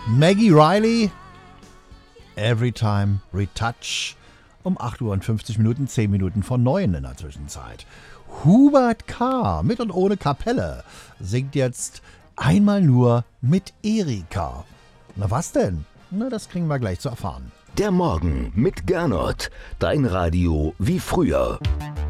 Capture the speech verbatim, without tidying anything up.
Maggie Riley, Every Time Retouch, um acht Uhr und fünfzig Minuten, zehn Minuten vor neun in der Zwischenzeit. Hubert K. mit und ohne Kapelle singt jetzt einmal nur mit Erika. Na was denn? Na, das kriegen wir gleich zu erfahren. Der Morgen mit Gernot, dein Radio wie früher.